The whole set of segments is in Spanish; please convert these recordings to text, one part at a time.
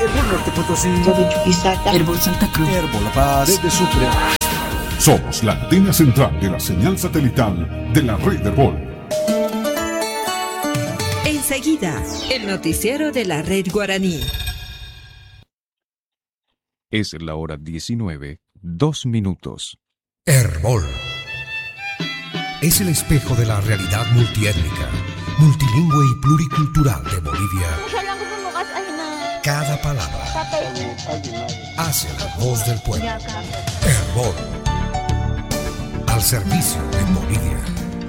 Herbol Norte Potosí, de Chuquisaca, Herbol Santa Cruz, Herbol La Paz, desde Sucre. Somos la antena central de la señal satelital de la red Herbol. Enseguida, el noticiero de la red guaraní. Es la hora 19, 2 minutos. Herbol es el espejo de la realidad multiétnica, multilingüe y pluricultural de Bolivia. Cada palabra hace la voz del pueblo. Herbol, al servicio de Bolivia.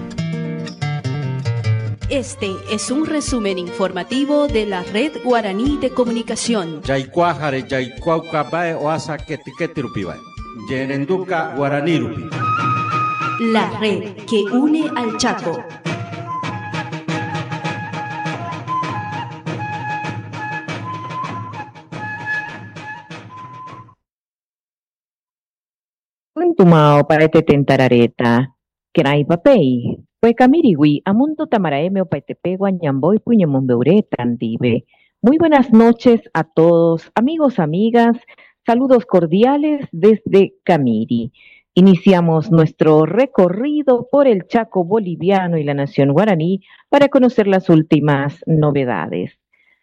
Este es un resumen informativo de la Red Guaraní de Comunicación. La red que une al Chaco. Kuntumao paete tentarareta, kerai papei, camiriwi, amundo tamaraeme opaetepe guañamboy puñemombeure tandive. Muy buenas noches a todos, amigos, amigas, saludos cordiales desde Camiri. Iniciamos nuestro recorrido por el Chaco boliviano y la nación guaraní para conocer las últimas novedades.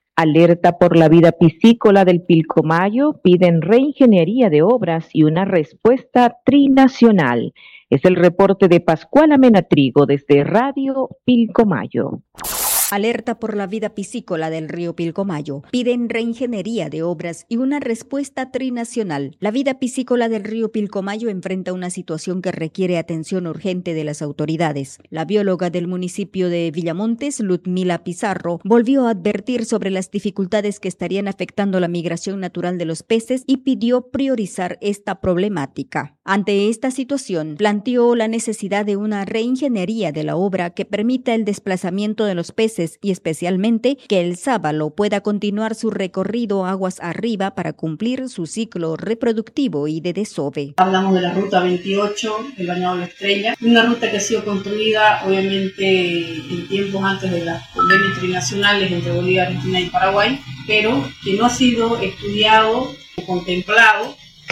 Alerta por la vida piscícola del Pilcomayo, piden reingeniería de obras y una respuesta trinacional. Es el reporte de Pascual Amena Trigo desde Radio Pilcomayo. Alerta por la vida piscícola del río Pilcomayo. Piden reingeniería de obras y una respuesta trinacional. La vida piscícola del río Pilcomayo enfrenta una situación que requiere atención urgente de las autoridades. La bióloga del municipio de Villamontes, Ludmila Pizarro, volvió a advertir sobre las dificultades que estarían afectando la migración natural de los peces y pidió priorizar esta problemática. Ante esta situación, planteó la necesidad de una reingeniería de la obra que permita el desplazamiento de los peces y especialmente que el sábalo pueda continuar su recorrido aguas arriba para cumplir su ciclo reproductivo y de desove. Hablamos de la ruta 28, el Bañado de la Estrella, una ruta que ha sido construida obviamente en tiempos antes de los convenios trinacionales entre Bolivia, Argentina y Paraguay, pero que no ha sido estudiado o contemplado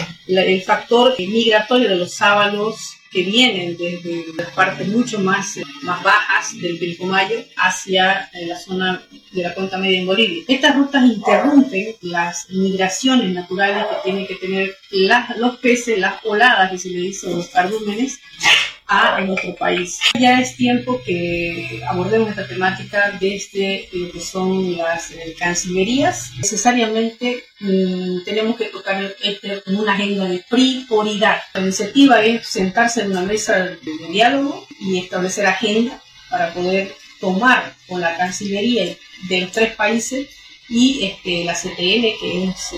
el factor migratorio de los sábalos que vienen desde las partes mucho más bajas del Pilcomayo hacia la zona de la cuenca media en Bolivia. Estas rutas interrumpen las migraciones naturales que tienen que tener los peces, las oladas, que se le dice, los cardúmenes, a nuestro país. Ya es tiempo que abordemos esta temática desde lo que son las cancillerías. Necesariamente tenemos que tocar como una agenda de prioridad. La iniciativa es sentarse en una mesa de diálogo y establecer agenda para poder tomar con la Cancillería de los tres países y la CTN, que es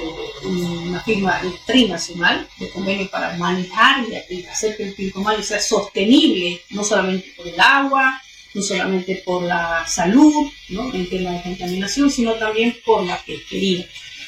una firma trinacional de convenio para manejar y hacer que el Pilcomayo sea sostenible, no solamente por el agua, no solamente por la salud, ¿no?, en temas de contaminación, sino también por la pesquería.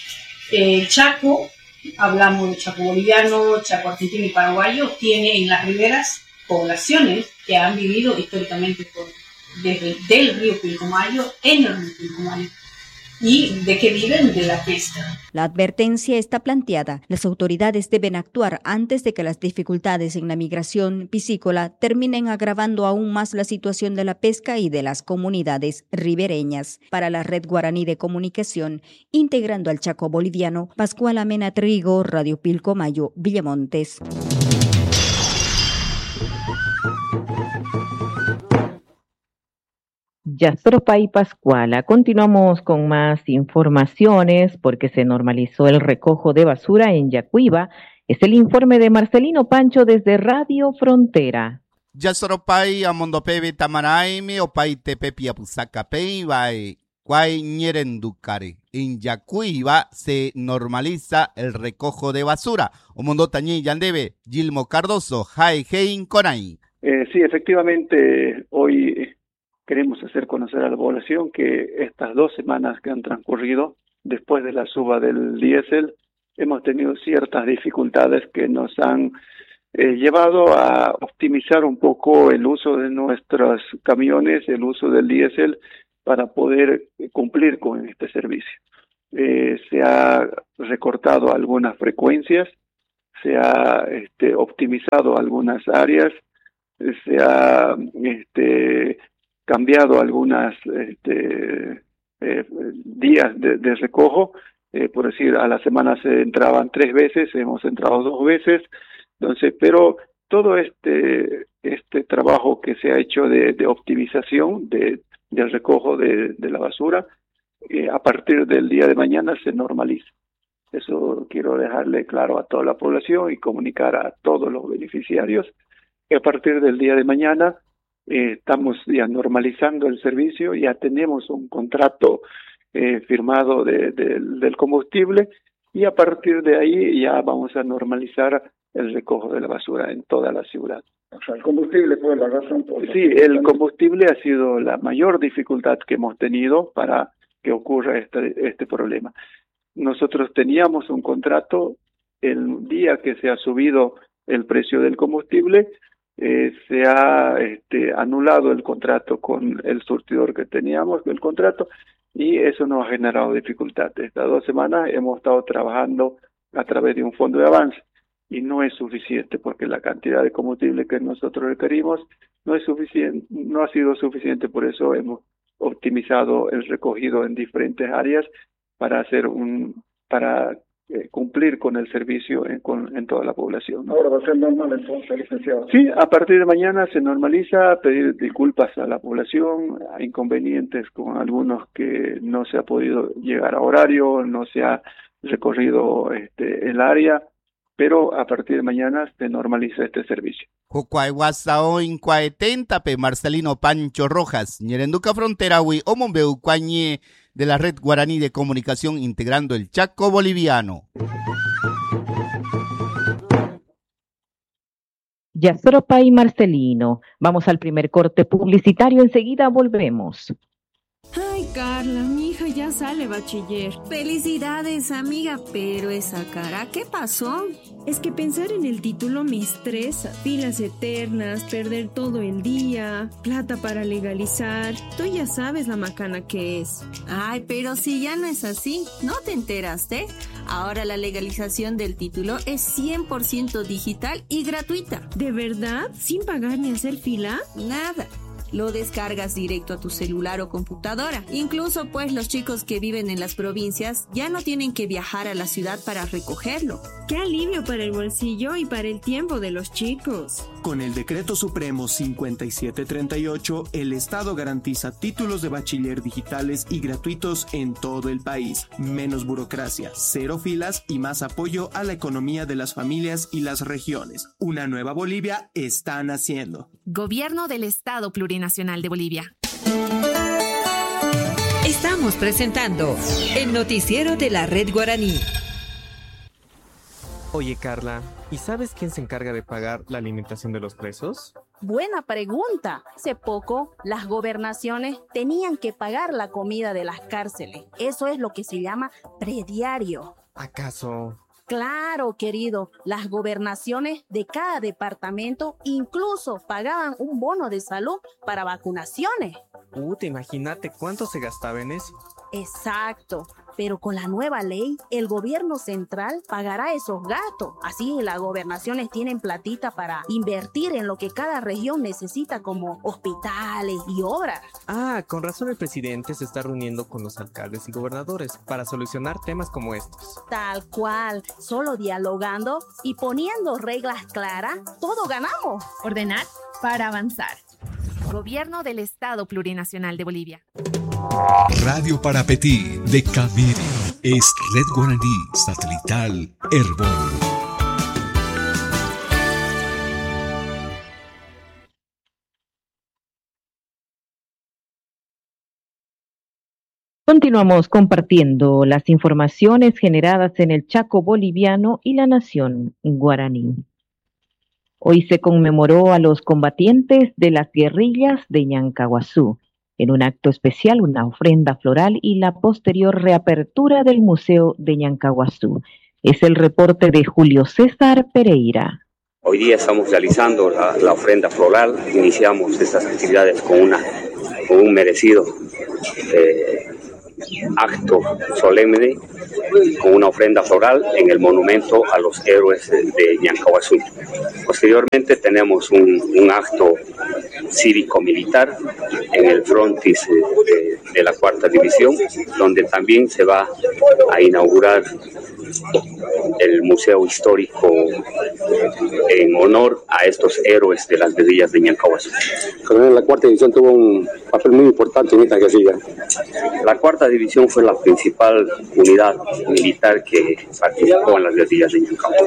El Chaco, hablamos de Chaco boliviano, Chaco argentino y paraguayo, tiene en las riberas poblaciones que han vivido históricamente desde el río Pilcomayo en el río Pilcomayo. ¿Y de qué viven? De la pesca. La advertencia está planteada. Las autoridades deben actuar antes de que las dificultades en la migración piscícola terminen agravando aún más la situación de la pesca y de las comunidades ribereñas. Para la Red Guaraní de Comunicación, integrando al Chaco boliviano, Pascual Amena Trigo, Radio Pilcomayo, Villamontes. Yastropa y Pascuala. Continuamos con más informaciones porque se normalizó el recojo de basura en Yacuiba. Es el informe de Marcelino Pancho desde Radio Frontera. Yastropai amondopebe tamaraime opai tepepi apusacapei vai guay ñerenducare. En Yacuiba se normaliza el recojo de basura. Omondo tañi yandebe Gilmo Cardoso jai hein conai. Sí, efectivamente hoy queremos hacer conocer a la población que estas 2 semanas que han transcurrido después de la suba del diésel hemos tenido ciertas dificultades que nos han llevado a optimizar un poco el uso de nuestros camiones, el uso del diésel para poder cumplir con este servicio. se ha recortado algunas frecuencias, se ha optimizado algunas áreas, se ha cambiado algunas días de recojo. Por decir, a la semana se entraban 3 veces, hemos entrado 2 veces. Entonces, pero todo este trabajo que se ha hecho de optimización del recojo de la basura, a partir del día de mañana se normaliza. Eso quiero dejarle claro a toda la población y comunicar a todos los beneficiarios que a partir del día de mañana estamos ya normalizando el servicio, ya tenemos un contrato firmado del combustible, y a partir de ahí ya vamos a normalizar el recojo de la basura en toda la ciudad. O sea, el combustible fue la razón por la Sí, el combustible ha sido la mayor dificultad que hemos tenido para que ocurra este problema. Nosotros teníamos un contrato, el día que se ha subido el precio del combustible, se ha anulado el contrato con el surtidor que teníamos, el contrato, y eso nos ha generado dificultad. Estas 2 semanas hemos estado trabajando a través de un fondo de avance, y no es suficiente porque la cantidad de combustible que nosotros requerimos no es suficiente, no ha sido suficiente. Por eso hemos optimizado el recogido en diferentes áreas para cumplir con el servicio en toda la población. Ahora va a ser normal entonces, licenciado. Sí, a partir de mañana se normaliza. Pedir disculpas a la población, hay inconvenientes con algunos que no se ha podido llegar a horario, no se ha recorrido el área, pero a partir de mañana se normaliza este servicio. Marcelino Pancho Rojas, Ñerenduca Frontera, Omombeucuañe de la Red Guaraní de Comunicación integrando el Chaco boliviano. Yasropa y Marcelino. Vamos al primer corte publicitario, enseguida volvemos. Ay, Carla, mi hija ya sale bachiller. Felicidades, amiga, pero esa cara, ¿qué pasó? Es que pensar en el título me estresa. Filas eternas, perder todo el día, plata para legalizar. Tú ya sabes la macana que es. Ay, pero si ya no es así, ¿no te enteraste? Ahora la legalización del título es 100% digital y gratuita. ¿De verdad? ¿Sin pagar ni hacer fila? Nada. Lo descargas directo a tu celular o computadora. Incluso pues los chicos que viven en las provincias ya no tienen que viajar a la ciudad para recogerlo. ¡Qué alivio para el bolsillo y para el tiempo de los chicos! Con el Decreto Supremo 5738, el Estado garantiza títulos de bachiller digitales y gratuitos en todo el país. Menos burocracia, 0 filas y más apoyo a la economía de las familias y las regiones. Una nueva Bolivia está naciendo. Gobierno del Estado Plurinacional de Bolivia. Estamos presentando el noticiero de la Red Guaraní. Oye, Carla, ¿y sabes quién se encarga de pagar la alimentación de los presos? Buena pregunta. Hace poco, las gobernaciones tenían que pagar la comida de las cárceles. Eso es lo que se llama prediario. ¿Acaso? Claro, querido. Las gobernaciones de cada departamento incluso pagaban un bono de salud para vacunaciones. Imagínate cuánto se gastaba en eso. Exacto. Pero con la nueva ley, el gobierno central pagará esos gastos. Así las gobernaciones tienen platita para invertir en lo que cada región necesita, como hospitales y obras. Con razón el presidente se está reuniendo con los alcaldes y gobernadores para solucionar temas como estos. Tal cual. Solo dialogando y poniendo reglas claras, todo ganamos. Ordenar para avanzar. Gobierno del Estado Plurinacional de Bolivia. Radio Parapetí de Camiri es Red Guaraní Satelital Herbol. Continuamos compartiendo las informaciones generadas en el Chaco boliviano y la nación guaraní. Hoy se conmemoró a los combatientes de las guerrillas de Ñancahuazú. En un acto especial, una ofrenda floral y la posterior reapertura del Museo de Ñancahuazú. Es el reporte de Julio César Pereira. Hoy día estamos realizando la ofrenda floral. Iniciamos estas actividades con un merecido acto solemne con una ofrenda floral en el monumento a los héroes de Ñancahuazú. Posteriormente tenemos un acto cívico-militar en el frontis de la Cuarta División, donde también se va a inaugurar el Museo Histórico en honor a estos héroes de las guerrillas de Ñancahuazú. La Cuarta División tuvo un papel muy importante en esta guerrilla. La Cuarta División fue la principal unidad militar que participó en las guerrillas de Ñancahuazú.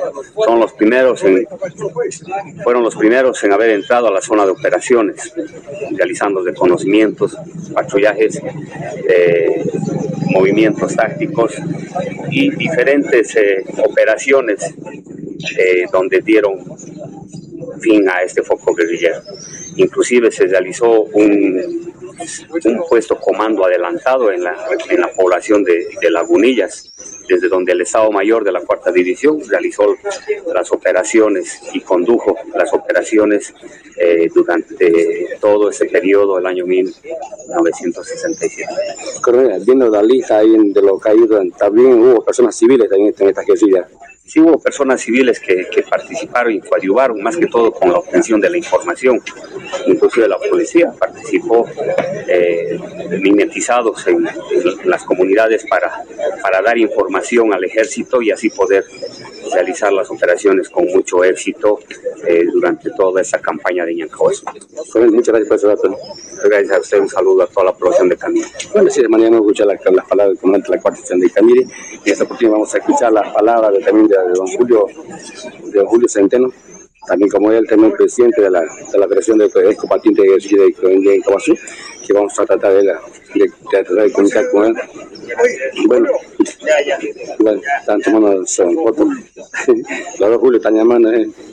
Fueron los primeros en haber entrado a la zona de operaciones, realizando reconocimientos, patrullajes, movimientos tácticos y diferentes operaciones donde dieron fin a este foco guerrillero. Inclusive se realizó un puesto comando adelantado en la población de Lagunillas, desde donde el Estado Mayor de la Cuarta División realizó las operaciones y condujo las operaciones durante todo ese periodo del año 1967. Coronel, viendo la lista ahí de los caídos, también hubo personas civiles en esta guerrilla. Sí hubo personas civiles que participaron y coadyuvaron, más que todo con la obtención de la información. Inclusive la policía participó mimetizados en las comunidades para dar información al ejército y así poder realizar las operaciones con mucho éxito durante toda esa campaña de Ñancahuazú. Muchas gracias por ese dato. Gracias a usted, un saludo a toda la población de Camiri. Bueno, sí, de manera no escuchar las palabras del comandante de la Cuarta División de Camiri. Y esta oportunidad vamos a escuchar las palabras también de don Julio Centeno, también como él, también presidente de la Federación de Excombatientes de Guerrilla de Ñancahuazú, que vamos a tratar de comunicar con él. Bueno, están tomando fotos. Los dos Julio están llamando.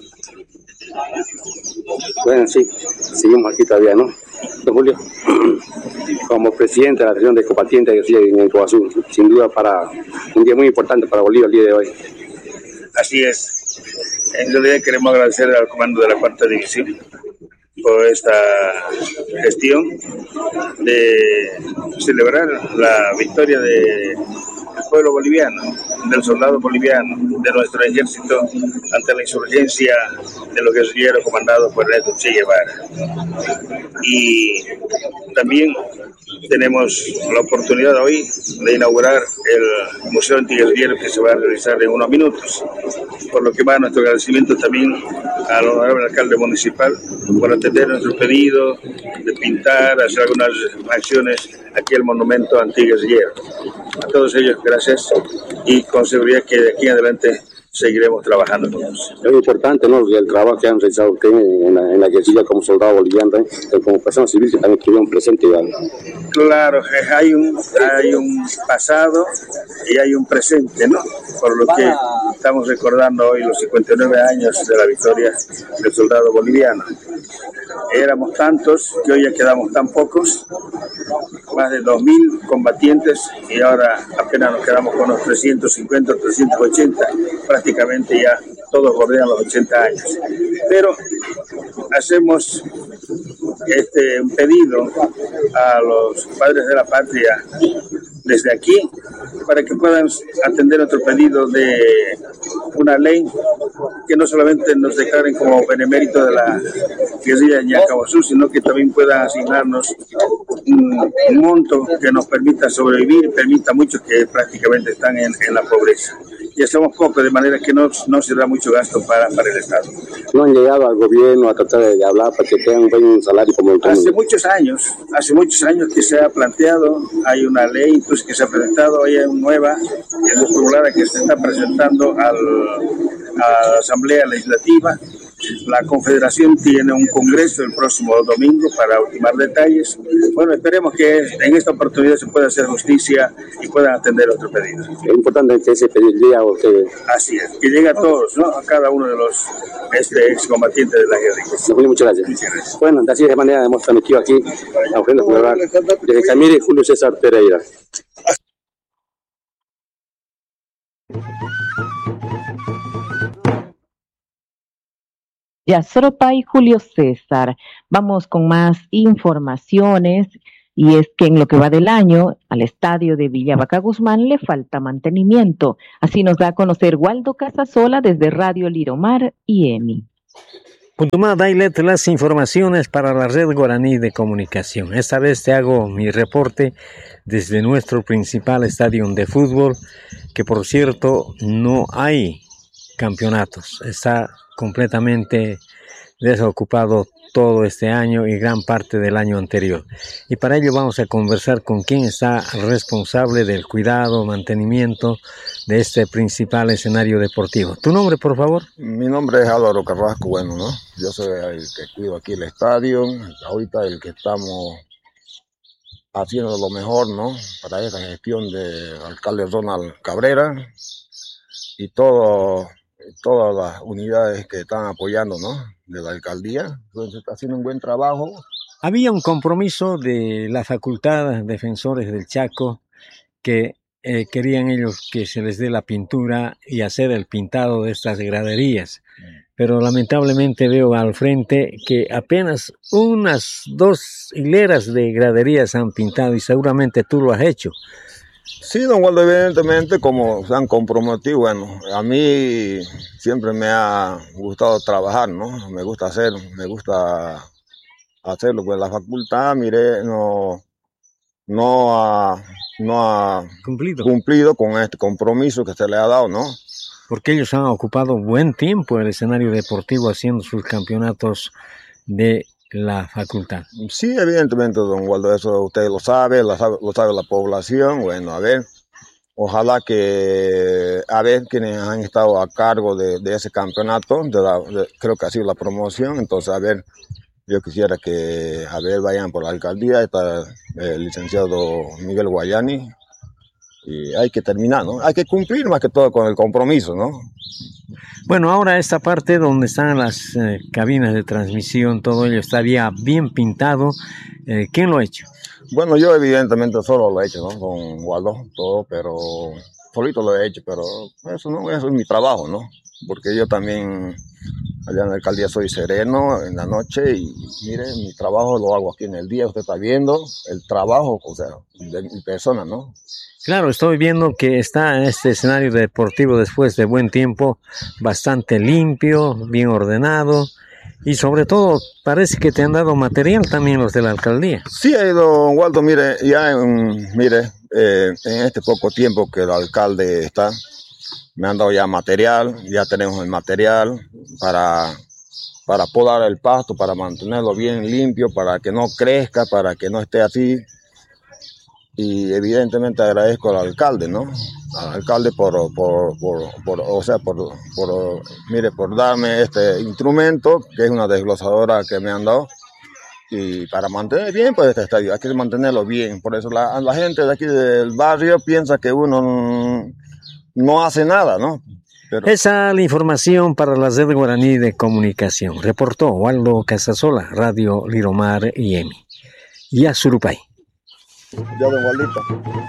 Bueno, sí, seguimos aquí todavía, ¿no? Don Julio, como presidente de la Federación de Excombatientes de Guerrilla de Ñancahuazú, sin duda para un día muy importante para Bolivia el día de hoy. Así es. En realidad queremos agradecer al comando de la Cuarta División por esta gestión de celebrar la victoria del pueblo boliviano, del soldado boliviano, de nuestro ejército ante la insurgencia de los guerrilleros comandados por Ernesto Che Guevara. Y también tenemos la oportunidad hoy de inaugurar el Museo Antiguerrillero que se va a realizar en unos minutos, por lo que va nuestro agradecimiento también al honorable alcalde municipal por atender nuestro pedido de pintar, hacer algunas acciones aquí el monumento antiguerrillero. A todos ellos gracias y con seguridad que de aquí en adelante seguiremos trabajando juntos. Es importante, ¿no?, el trabajo que han realizado ustedes en la guerrilla como soldado boliviano, como personas civiles que también estuvieron presentes. Claro, hay un pasado y hay un presente, ¿no? Por lo que estamos recordando hoy los 59 años de la victoria del soldado boliviano. Éramos tantos que hoy ya quedamos tan pocos, más de 2.000 combatientes, y ahora apenas nos quedamos con unos 350, 380, prácticamente ya todos bordean los 80 años. Pero hacemos un pedido a los padres de la patria desde aquí para que puedan atender nuestro pedido de una ley que no solamente nos declaren como benemérito de la guerrilla de Ñancahuazú, sino que también puedan asignarnos un monto que nos permita sobrevivir, permita a muchos que prácticamente están en la pobreza. Ya somos pocos, de manera que no se da mucho gasto para el Estado. ¿No han llegado al gobierno a tratar de hablar para que tengan un buen salario como el Hace muchos años que se ha planteado, hay una ley incluso que se ha presentado, hay una nueva, que es popular, que se está presentando a la Asamblea Legislativa. La Confederación tiene un congreso el próximo domingo para ultimar detalles. Bueno, esperemos que en esta oportunidad se pueda hacer justicia y puedan atender otro pedido. Es importante que ese pedido llegue a ustedes. Así es, que llegue a todos, ¿no? A cada uno de los excombatientes de la guerrilla. Muchas gracias. Bueno, así de manera hemos transmitido aquí a ofrenda floral desde Camiri, Julio César Pereira. Yasropa y Julio César. Vamos con más informaciones. Y es que en lo que va del año, al estadio de Villavaca Guzmán le falta mantenimiento. Así nos da a conocer Waldo Casasola desde Radio Liromar y EMI. Puntumá Dailet, las informaciones para la Red Guaraní de Comunicación. Esta vez te hago mi reporte desde nuestro principal estadio de fútbol, que por cierto no hay campeonatos. Está completamente desocupado todo este año y gran parte del año anterior. Y para ello vamos a conversar con quien está responsable del cuidado, mantenimiento de este principal escenario deportivo. ¿Tu nombre, por favor? Mi nombre es Álvaro Carrasco, bueno, ¿no? Yo soy el que cuido aquí el estadio, ahorita el que estamos haciendo lo mejor, ¿no? Para esta gestión del alcalde Ronald Cabrera y todas las unidades que están apoyando, ¿no? De la alcaldía, entonces está haciendo un buen trabajo. Había un compromiso de la Facultad Defensores del Chaco que querían ellos que se les dé la pintura y hacer el pintado de estas graderías, pero lamentablemente veo al frente que apenas unas 2 hileras de graderías han pintado y seguramente tú lo has hecho. Sí, don Waldo, evidentemente, como se han comprometido, bueno, a mí siempre me ha gustado trabajar, ¿no? Me gusta hacerlo, pues la facultad, mire, no ha cumplido con este compromiso que se le ha dado, ¿no? Porque ellos han ocupado buen tiempo el escenario deportivo haciendo sus campeonatos de la facultad. Sí, evidentemente, don Waldo, eso usted lo sabe la población. Bueno, a ver, ojalá que, quienes han estado a cargo de ese campeonato, creo que ha sido la promoción, entonces, yo quisiera que, vayan por la alcaldía, está el licenciado Miguel Guayani, y hay que terminar, ¿no? Hay que cumplir más que todo con el compromiso, ¿no? Bueno, ahora esta parte donde están las cabinas de transmisión, todo ello estaría bien pintado. ¿Quién lo ha hecho? Bueno, yo evidentemente solo lo he hecho, ¿no? Con Waldo, todo, pero solito lo he hecho, pero eso es mi trabajo, ¿no? Porque yo también allá en la alcaldía soy sereno en la noche y mire, mi trabajo lo hago aquí en el día. Usted está viendo el trabajo, o sea, de mi persona, ¿no? Claro, estoy viendo que está este escenario deportivo después de buen tiempo bastante limpio, bien ordenado y sobre todo parece que te han dado material también los de la alcaldía. Sí, don Waldo, mire, en este poco tiempo que el alcalde está, me han dado ya material, ya tenemos el material para podar el pasto, para mantenerlo bien limpio, para que no crezca, para que no esté así. Y evidentemente agradezco al alcalde, ¿no? Al alcalde por darme este instrumento, que es una desglosadora que me han dado. Y para mantener bien, pues este estadio, hay que mantenerlo bien. Por eso la gente de aquí del barrio piensa que uno no hace nada, ¿no? Pero... Esa es la información para la Red Guaraní de Comunicación. Reportó Waldo Casasola, Radio Liromar y EMI. Y a Surupay. Ya, don Waldito.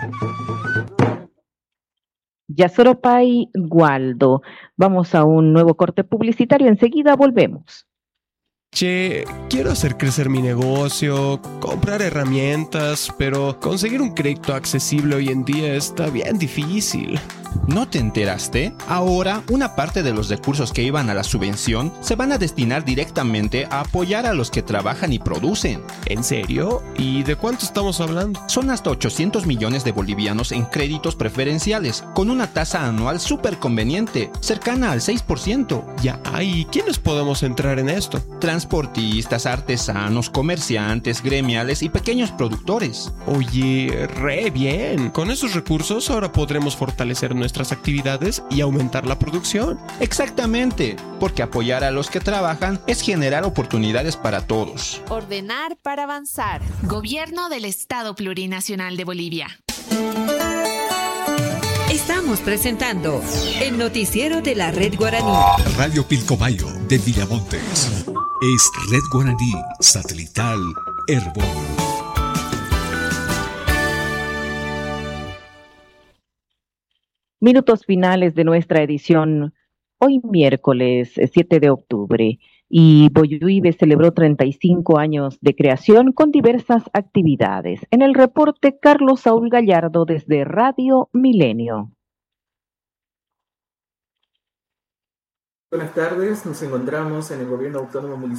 Yasoropay, Waldo. Vamos a un nuevo corte publicitario. Enseguida volvemos. Che, quiero hacer crecer mi negocio, comprar herramientas, pero conseguir un crédito accesible hoy en día está bien difícil. ¿No te enteraste? Ahora, una parte de los recursos que iban a la subvención se van a destinar directamente a apoyar a los que trabajan y producen. ¿En serio? ¿Y de cuánto estamos hablando? Son hasta 800 millones de bolivianos en créditos preferenciales, con una tasa anual súper conveniente, cercana al 6%. Ya, ¿y quiénes podemos entrar en esto? Transportistas, artesanos, comerciantes, gremiales y pequeños productores. Oye, re bien. Con esos recursos ahora podremos fortalecer nuestras actividades y aumentar la producción. Exactamente, porque apoyar a los que trabajan es generar oportunidades para todos. Ordenar para avanzar. Gobierno del Estado Plurinacional de Bolivia. Estamos presentando el noticiero de la Red Guaraní. Radio Pilcomayo de Villamontes. Es Red Guaraní Satelital Herbol. Minutos finales de nuestra edición hoy miércoles 7 de octubre. Y Boyuibe celebró 35 años de creación con diversas actividades. En el reporte, Carlos Saúl Gallardo desde Radio Milenio. Buenas tardes, nos encontramos en el Gobierno Autónomo Municipal